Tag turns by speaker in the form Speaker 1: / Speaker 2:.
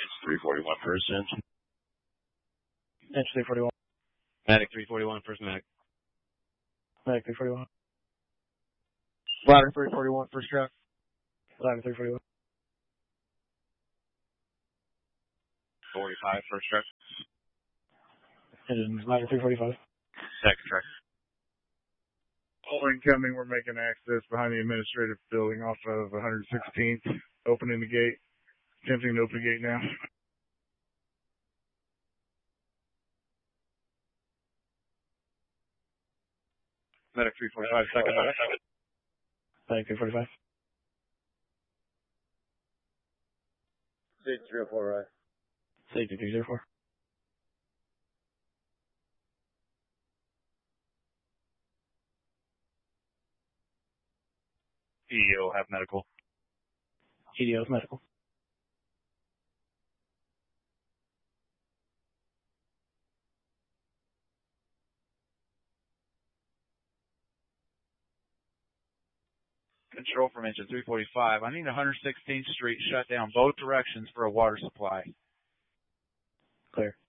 Speaker 1: It's 341 first inch.
Speaker 2: Inch 341.
Speaker 3: Medic 341, first medic.
Speaker 2: Medic 341.
Speaker 3: Ladder 341, first truck.
Speaker 2: Ladder 341.
Speaker 3: 45, first truck.
Speaker 2: Engine ladder 345.
Speaker 3: Second truck.
Speaker 4: All incoming, we're making access behind the administrative building off of 116th. Opening the gate. Attempting to open the gate now.
Speaker 3: Medic 345, second medic.
Speaker 2: Medic 345.
Speaker 1: Safety 304, right?
Speaker 2: Safety 304.
Speaker 3: EDO have medical.
Speaker 2: EDO's medical.
Speaker 3: Control from engine 345. I need 116th Street shut down both directions for a water supply.
Speaker 2: Clear.